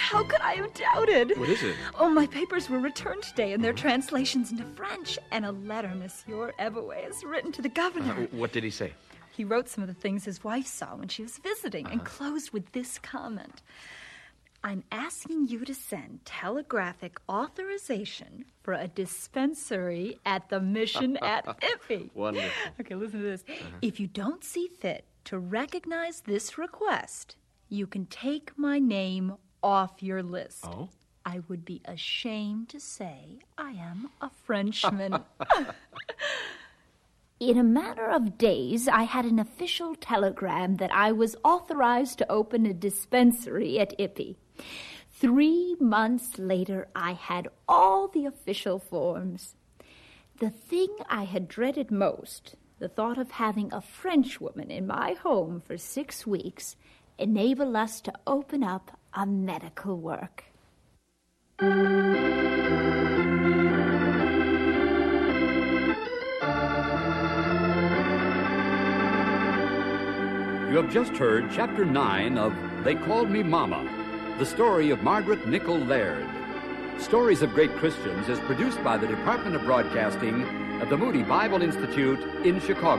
how could I have doubted? What is it? Oh, my papers were returned today and their translations into French. And a letter Monsieur Everway has written to the governor. What did he say? He wrote some of the things his wife saw when she was visiting and closed with this comment. I'm asking you to send telegraphic authorization for a dispensary at the mission at Ippy. Wonderful. Okay, listen to this. If you don't see fit to recognize this request, you can take my name off your list. Oh? I would be ashamed to say I am a Frenchman. In a matter of days, I had an official telegram that I was authorized to open a dispensary at Ippy. 3 months later, I had all the official forms. The thing I had dreaded most, the thought of having a Frenchwoman in my home for 6 weeks, enabled us to open up a medical work. You have just heard Chapter 9 of They Called Me Mama, the story of Margaret Nichol Laird. Stories of Great Christians is produced by the Department of Broadcasting at the Moody Bible Institute in Chicago.